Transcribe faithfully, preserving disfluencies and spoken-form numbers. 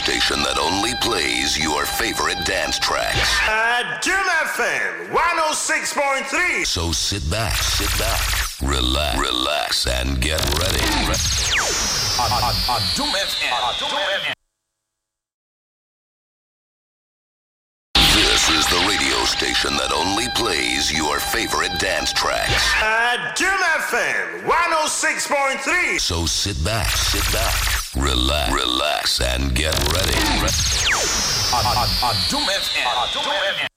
station that only plays your favorite dance tracks. Uh, Doom F M one oh six point three. So sit back, sit back, relax, relax, and get ready. Doom F M. This is the radio station that only plays your favorite dance tracks. Uh, Doom F M one oh six point three. So sit back, sit back, relax, relax, and get ready. Doom F M.